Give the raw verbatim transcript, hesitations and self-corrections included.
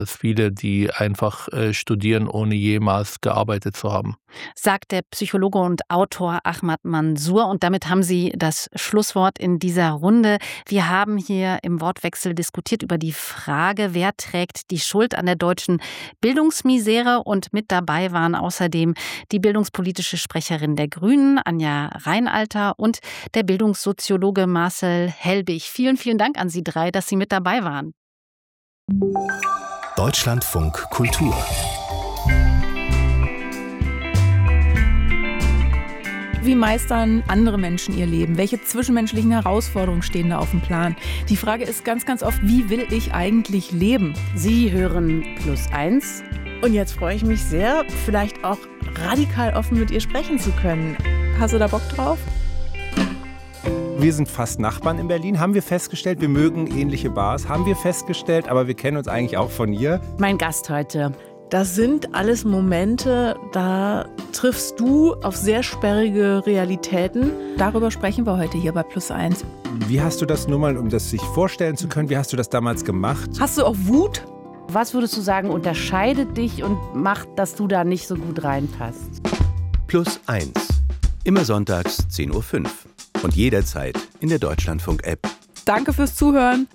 Es viele, die einfach äh, studieren, ohne jemals gearbeitet zu haben. Sagt der Psychologe und Autor Ahmad Mansour. Und damit haben Sie das Schlusswort in dieser Runde. Wir haben hier im Wortwechsel diskutiert über die Frage, wer trägt die Schuld an der deutschen Bildungsmisere. Und mit dabei waren außerdem die bildungspolitische Sprecherin der Grünen, Anja Reinalter, und der Bildungssoziologe Marcel Helbig. Vielen, vielen Dank an Sie drei, dass Sie mit dabei waren. Deutschlandfunk Kultur. Wie meistern andere Menschen ihr Leben? Welche zwischenmenschlichen Herausforderungen stehen da auf dem Plan? Die Frage ist ganz, ganz oft, wie will ich eigentlich leben? Sie hören Plus eins. Und jetzt freue ich mich sehr, vielleicht auch radikal offen mit ihr sprechen zu können. Hast du da Bock drauf? Wir sind fast Nachbarn in Berlin, haben wir festgestellt. Wir mögen ähnliche Bars, haben wir festgestellt. Aber wir kennen uns eigentlich auch von hier. Mein Gast heute. Das sind alles Momente, da triffst du auf sehr sperrige Realitäten. Darüber sprechen wir heute hier bei Plus eins. Wie hast du das nur mal, um das sich vorstellen zu können, wie hast du das damals gemacht? Hast du auch Wut? Was würdest du sagen, unterscheidet dich und macht, dass du da nicht so gut reinpasst? Plus eins. Immer sonntags zehn Uhr fünf. Und jederzeit in der Deutschlandfunk-App. Danke fürs Zuhören.